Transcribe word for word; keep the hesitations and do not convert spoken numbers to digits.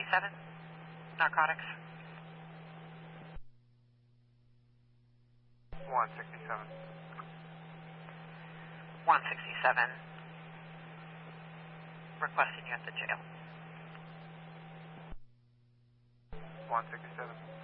sixty-seven, narcotics. one sixty-seven. one sixty-seven, requesting you at the jail. one sixty-seven.